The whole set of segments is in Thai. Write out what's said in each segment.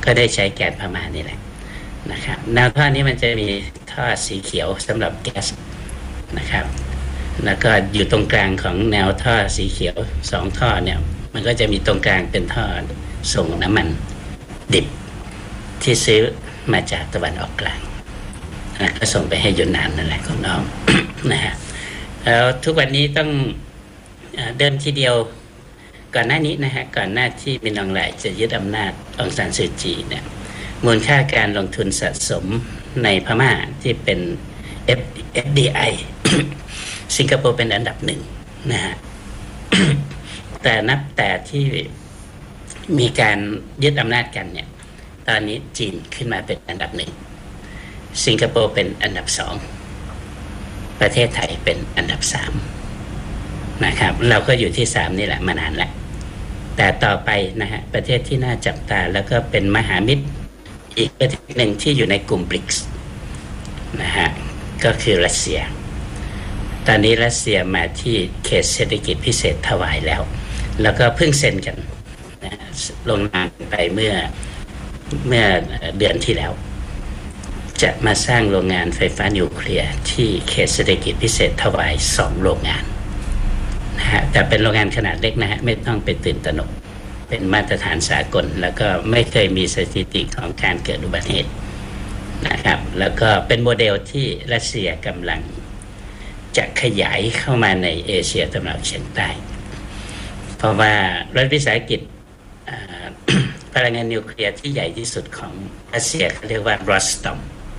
ก็ได้ใช้แก๊สพม่านี่แหละนะครับแนวท่อนี้มันจะมีท่อสีเขียวสำหรับแก๊สนะครับแล้วก็อยู่ตรงกลางของแนวท่อสีเขียว2ท่อเนี่ยมันก็จะมีตรงกลางเป็นท่อส่งน้ำมันดิบที่ซื้อมาจากตะวันออกกลางก็ส่งไปให้ยูนนานนั่นแหละของน้อง นะฮะแล้วทุกวันนี้ต้องเดิมทีเดียวก่อนหน้านี้นะฮะก่อนหน้าที่มินอองหลายจะยึดอำนาจองซานซูจีเนี่ยมูลค่าการลงทุนสะสมในพม่าที่เป็น FDI สิงคโปร์เป็นอันดับ1นะฮะ แต่นับแต่ที่มีการยึดอำนาจกันเนี่ยตอนนี้จีนขึ้นมาเป็นอันดับ1สิงคโปร์เป็นอันดับ2ประเทศไทยเป็นอันดับ3นะครับเราก็อยู่ที่3นี่แหละมานานแล้วแต่ต่อไปนะฮะประเทศที่น่าจับตาแล้วก็เป็นมหามิตรอีกประเทศหนึ่งที่อยู่ในกลุ่ม BRICS นะฮะก็คือรัสเซียตอนนี้รัสเซียมาที่เขตเศรษฐกิจพิเศษถวายแล้วก็เพิ่งเซ็นกันนะลงนามไปเมื่อเดือนที่แล้วจะมาสร้างโรงงานไฟฟ้านิวเคลียร์ที่เขตเศรษฐกิจพิเศษถวาย2โรงงานนะฮะแต่เป็นโรงงานขนาดเล็กนะฮะไม่ต้องไปตื่นตระหนกเป็นมาตรฐานสากลแล้วก็ไม่เคยมีสถิติของการเกิดอุบัติเหตุนะครับแล้วก็เป็นโมเดลที่รัสเซียกำลังจะขยายเข้ามาในเอเชียตะวันออกเฉียงใต้เพราะว่ารัฐวิสาหกิจพลังงานนิวเคลียร์ที่ใหญ่ที่สุดของรัสเซียเขาเรียกว่ารอสต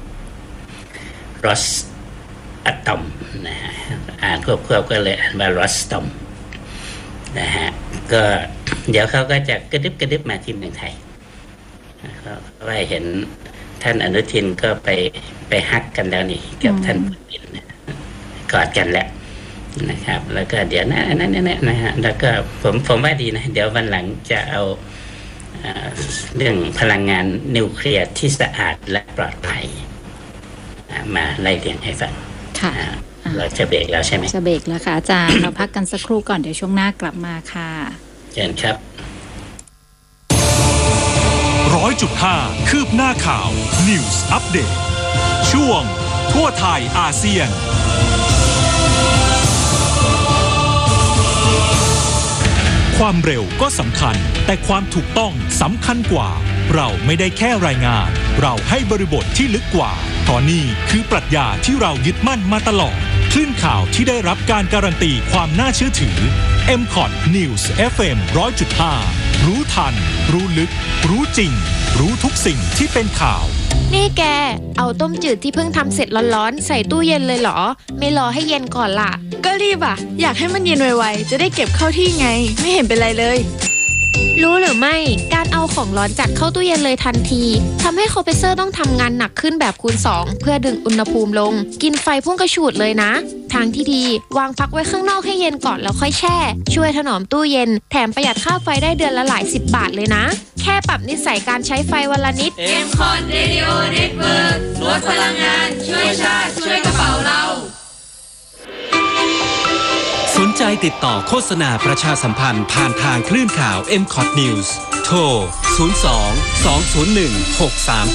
อมนะฮะอ่านควบก็เลยอ่านว่ารอสตอมนะฮะก็เดี๋ยวเขาก็จะกระดึบมาที่เมืองไทยก็ว่าเห็นท่านอนุทินก็ไปฮักกันแล้วนี่กับท่านปูตินกอดกันแล้วนะครับแล้วก็เดี๋ยวนั่นนะฮะแล้วก็ผมว่าดีนะเดี๋ยววันหลังจะเอาเรื่องพลังงานนิวเคลียร์ที่สะอาดและปลอดภัยมาไล่เรียงให้ฟังเราจะเบรกแล้วใช่ไหมจะเบรกแล้วค่ะอาจารย์ เราพักกันสักครู่ก่อนเดี๋ยวช่วงหน้ากลับมาค่ะเชิญครับ 100.5 คืบหน้าข่าว News Update ช่วงทั่วไทยอาเซียนความเร็วก็สำคัญแต่ความถูกต้องสำคัญกว่าเราไม่ได้แค่รายงานเราให้บริบทที่ลึกกว่าตอนนี้คือปรัชญาที่เรายึดมั่นมาตลอดคลื่นข่าวที่ได้รับการการันตีความน่าเชื่อถือ MCOT News FM 100.5 รู้ทันรู้ลึกรู้จริงรู้ทุกสิ่งที่เป็นข่าวนี่แกเอาต้มจืดที่เพิ่งทำเสร็จร้อนๆใส่ตู้เย็นเลยเหรอไม่รอให้เย็นก่อนล่ะก็รีบอ่ะอยากให้มันเย็นไวๆจะได้เก็บเข้าที่ไงไม่เห็นเป็นไรเลยรู้หรือไม่การเอาของร้อนจัดเข้าตู้เย็นเลยทันทีทำให้คอมเพรสเซอร์ต้องทำงานหนักขึ้นแบบคูณ2เพื่อดึงอุณหภูมิลงกินไฟพุ่งกระฉูดเลยนะทางที่ดีวางพักไว้ข้างนอกให้เย็นก่อนแล้วค่อยแช่ช่วยถนอมตู้เย็นแถมประหยัดค่าไฟได้เดือนละหลาย10 บาทเลยนะแค่ปรับนิสัยการใช้ไฟวันละนิด MCOT Radio Network ลดพลังงานช่วยชาติช่วยกระเป๋าเราสนใจติดต่อโฆษณาประชาสัมพันธ์ผ่านทางคลื่นข่าว MCOT News โทร 02 201 63